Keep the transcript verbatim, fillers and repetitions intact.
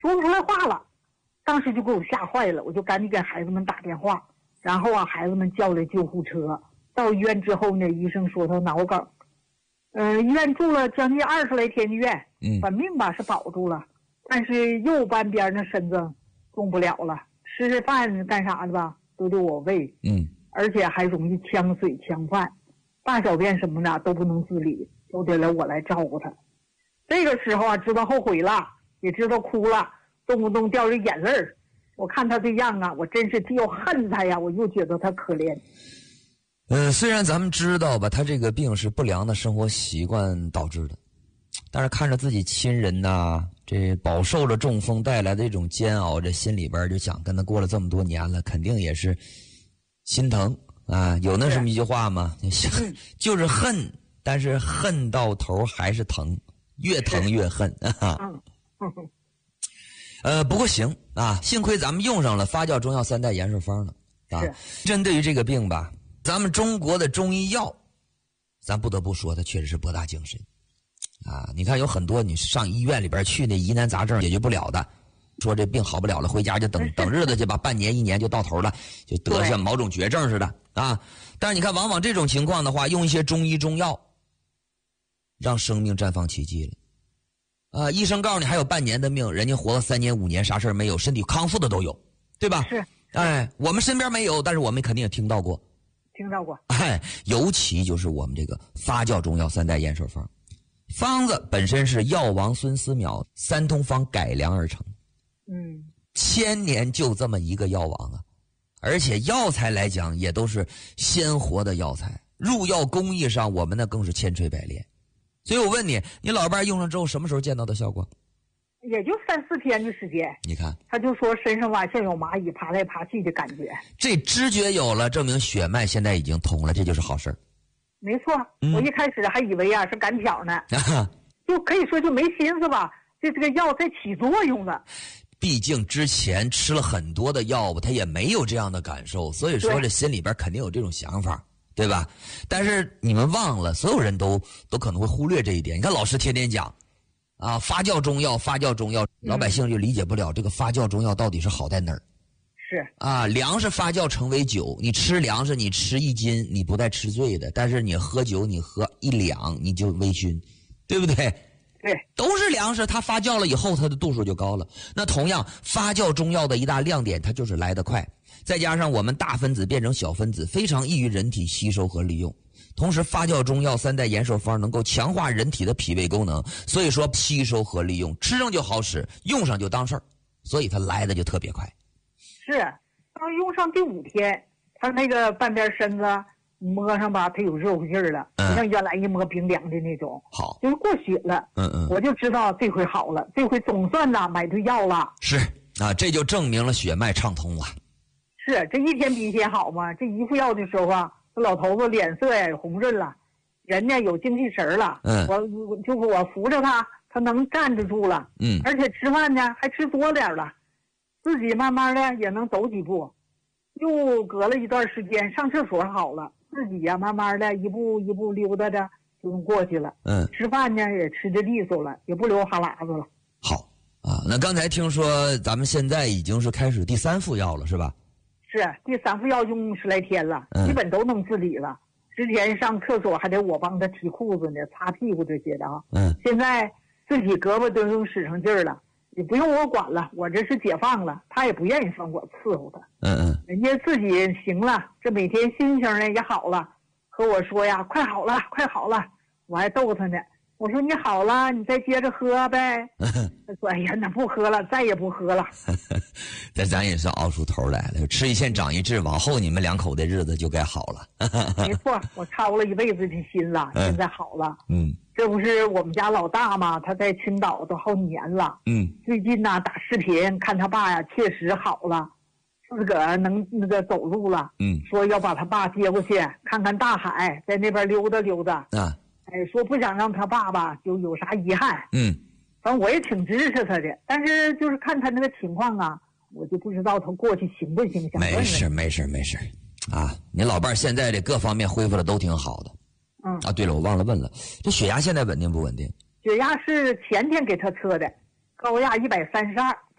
说不出来话了。当时就给我吓坏了，我就赶紧给孩子们打电话，然后啊，孩子们叫来救护车。到医院之后呢，医生说他脑梗，嗯、呃，医院住了将近二十来天的院， 嗯， 本命吧是保住了，但是右半边的身子动不了了，吃吃饭干啥的吧都得我喂， 嗯， 而且还容易呛水呛饭，大小便什么的都不能自理，都得来我来照顾他。这个时候啊，知道后悔了，也知道哭了，动不动掉着眼泪儿。我看他这样啊，我真是既又恨他呀，我又觉得他可怜。 呃，虽然咱们知道吧，他这个病是不良的生活习惯导致的，但是看着自己亲人呐，这饱受了中风带来的这种煎熬，这心里边就想，跟他过了这么多年了，肯定也是心疼啊。有那什么一句话吗？就是恨，但是恨到头还是疼，越疼越恨啊。呃，不过行啊，幸亏咱们用上了发酵中药三代延寿方了啊。针对于这个病吧，咱们中国的中医药，咱不得不说，它确实是博大精深啊。你看，有很多你上医院里边去，那疑难杂症解决不了的，说这病好不了了，回家就等等日子去吧，半年一年就到头了，就得像某种绝症似的啊。但是你看，往往这种情况的话，用一些中医中药，让生命绽放奇迹了。啊、呃，医生告诉你还有半年的命，人家活了三年五年，啥事儿没有，身体康复的都有，对吧？ 是。 哎，我们身边没有，但是我们肯定也听到过。 听到过。 哎，尤其就是我们这个发酵中药三代延寿方，方子本身是药王孙思邈三通方改良而成。 嗯。 千年就这么一个药王啊，而且药材来讲也都是鲜活的药材，入药工艺上我们那更是千锤百炼。所以我问你，你老伴用上之后什么时候见到的效果？ 也就三四天的时间。你看， 他就说身上吧像有蚂蚁爬来爬去的感觉。 这知觉有了，证明血脉现在已经通了，这就是好事。 没错、嗯，我一开始还以为啊是赶巧呢，就可以说就没心思吧，这这个药在起作用了。 毕竟之前吃了很多的药物，他也没有这样的感受，所以说这心里边肯定有这种想法。对吧？但是你们忘了，所有人都都可能会忽略这一点。你看老师天天讲啊，发酵中药，发酵中药，老百姓就理解不了这个发酵中药到底是好在哪儿。 是啊，粮食发酵成为酒，你吃粮食，你吃一斤，你不带吃醉的；但是你喝酒，你喝一两，你就微醺，对不对？ 对， 都是粮食，它发酵了以后，它的度数就高了。那同样，发酵中药的一大亮点，它就是来得快。再加上我们大分子变成小分子，非常易于人体吸收和利用。同时，发酵中药三代延寿方能够强化人体的脾胃功能，所以说吸收和利用，吃上就好使，用上就当事儿，所以它来的就特别快。 是，当用上第五天，它那个半边身子摸上吧，它有热乎劲儿了，不、嗯、像原来一摸冰凉的那种。 好， 就是过血了。 嗯嗯， 我就知道这回好了，这回总算呐买对药了。 是啊，这就证明了血脉畅通了。 是，这一天比一天好嘛。这一副药的时候啊，这老头子脸色呀也红润了，人呢有精气神了。 嗯， 我我就我扶着他，他能站得住了。 嗯， 而且吃饭呢还吃多点了，自己慢慢的也能走几步。又隔了一段时间，上厕所好了，自己呀、啊、慢慢的一步一步溜达着就能过去了。 嗯， 吃饭呢也吃得利索了，也不流哈喇子了。 好啊，那刚才听说咱们现在已经是开始第三副药了，是吧？ 是，第三副药用十来天了， 嗯、 基本都能自理了。之前上厕所还得我帮他提裤子呢、擦屁股这些的啊。 嗯， 现在自己胳膊都用使上劲儿了，也不用我管了，我这是解放了，他也不愿意让我伺候他。 嗯嗯， 人家自己行了，这每天心情呢也好了，和我说呀，快好了，快好了，我还逗他呢。我说你好了，你再接着喝呗。他说哎呀，那不喝了，再也不喝了。 这咱也是熬出头来了，吃一堑长一智，往后你们两口的日子就该好了。 没错，我操了一辈子的心了，现在好了。 嗯， 这不是我们家老大吗？他在青岛都好几年了。 嗯， 最近呢打视频看他爸呀，确实好了，自个儿能那个走路了。 嗯， 说要把他爸接过去看看大海，在那边溜达溜达。 啊。 哎，说不想让他爸爸就有啥遗憾。 嗯， 反正我也挺支持他的，但是就是看他那个情况啊，我就不知道他过去行不行。 没事没事没事，啊，你老伴现在这各方面恢复的都挺好的。 嗯啊，对了，我忘了问了，这血压现在稳定不稳定？ 血压是前天给他测的，高压一百三十二。